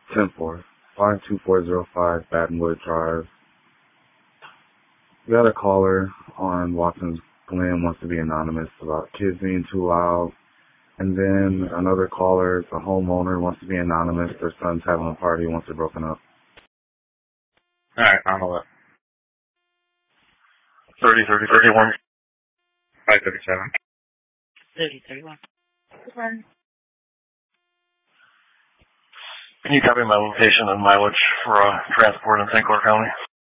10-4, 52405 Battenwood Drive. We had a caller on Watson's Glen wants to be anonymous about kids being too loud. And then another caller, the homeowner, wants to be anonymous. Their son's having a party, wants it broken up. Alright, I'll hold it. 30, 30, 31. 537. 30, 31. Can you copy my location and mileage for transport in St. Clair County?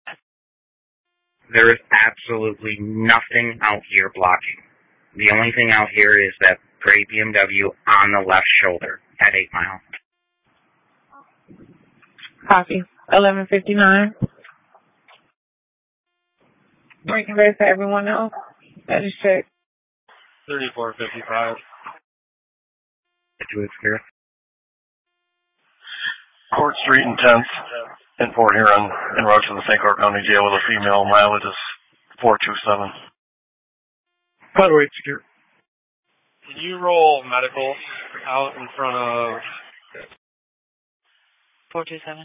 There is absolutely nothing out here blocking. The only thing out here is that gray BMW on the left shoulder at 8 Mile. Copy. 11:59. Breaking base for everyone else. That is check. 3455. It's clear. Court Street and 10th in Port Huron, en route to the St. Clair County Jail with a female. Mileage is 427. By the way, secure. Can you roll medical out in front of 427.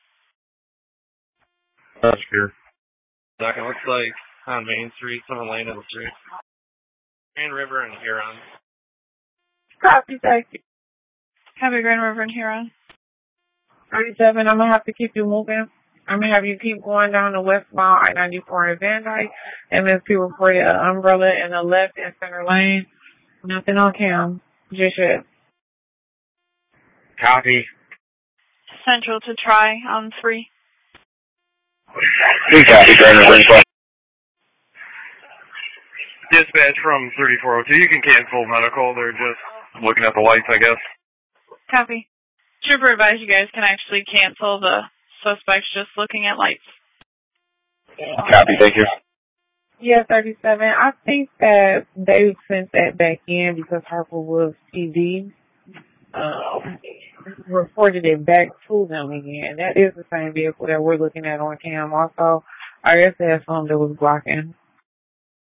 That's secure. Second, looks like on Main Street, someone laying in the street. Grand River and Huron. Copy, thank you. Copy, Grand River and Huron. 37, I'm going to have to keep you moving. I'm going to have you keep going down the westbound I-94 in Van Dyke. MSP reported an umbrella in the left and center lane. Nothing on cam. Just yet. Copy. Central to try on 3. Copy, Grand River. Dispatch from 3402. You can cancel medical. They're just looking at the lights, I guess. Copy. Trooper advise you guys can actually cancel. The suspect's just looking at lights. Copy, thank you. Yeah, 37. I think that they sent that back in because Harper was PD. Reported it back to them again. That is the same vehicle that we're looking at on cam. Also, I guess they had some that was blocking.